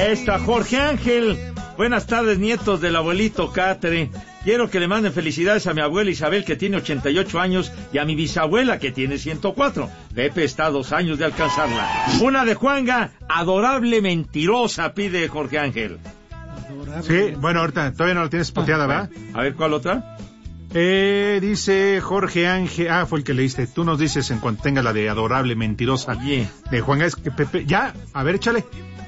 Está Jorge Ángel. Buenas tardes, nietos del abuelito Catre. Quiero que le manden felicidades a mi abuela Isabel, que tiene 88 años, y a mi bisabuela, que tiene 104. Pepe está a 2 años de alcanzarla. Una de Juanga, adorable mentirosa, pide Jorge Ángel. Sí, bueno, ahorita todavía no la tienes spoteada, ¿verdad? A ver, ¿cuál otra? Dice Jorge Ángel, fue el que leíste. Tú nos dices en cuanto tenga la de adorable mentirosa. Yeah. De Juanga, es que Pepe, ya, a ver, échale.